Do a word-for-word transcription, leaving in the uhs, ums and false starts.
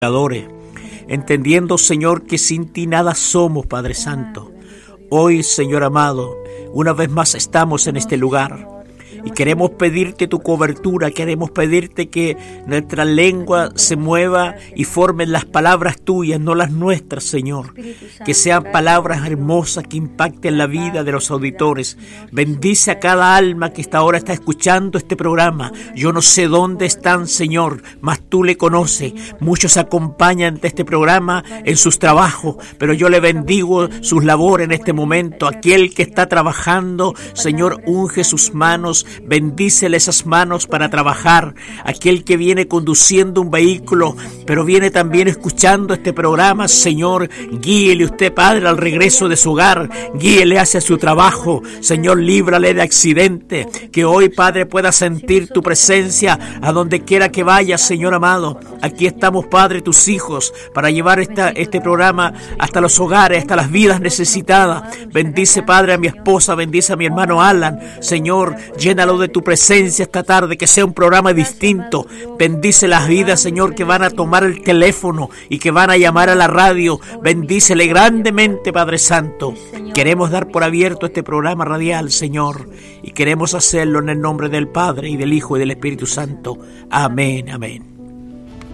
entendiendo, Señor, que sin ti nada somos, Padre Santo. Hoy, Señor amado, una vez más estamos en este lugar y queremos pedirte tu cobertura, queremos pedirte que nuestra lengua se mueva y formen las palabras tuyas, no las nuestras, Señor. Que sean palabras hermosas que impacten la vida de los auditores. Bendice a cada alma que hasta ahora está escuchando este programa. Yo no sé dónde están, Señor, mas tú le conoces. Muchos acompañan de este programa en sus trabajos, pero yo le bendigo sus labores en este momento. Aquel que está trabajando, Señor, unge sus manos. Bendícele esas manos para trabajar. Aquel que viene conduciendo un vehículo, pero viene también escuchando este programa, Señor, guíele usted, Padre, al regreso de su hogar. Guíele hacia su trabajo. Señor, líbrale de accidente. Que hoy, Padre, pueda sentir tu presencia a donde quiera que vaya, Señor amado. Aquí estamos, Padre, tus hijos, para llevar esta, este programa hasta los hogares, hasta las vidas necesitadas. Bendice, Padre, a mi esposa, bendice a mi hermano Alan. Señor, llénalo de tu presencia esta tarde, que sea un programa distinto. Bendice las vidas, Señor, que van a tomar el teléfono y que van a llamar a la radio. Bendícele grandemente, Padre Santo. Queremos dar por abierto este programa radial, Señor, y queremos hacerlo en el nombre del Padre y del Hijo y del Espíritu Santo. Amén, amén.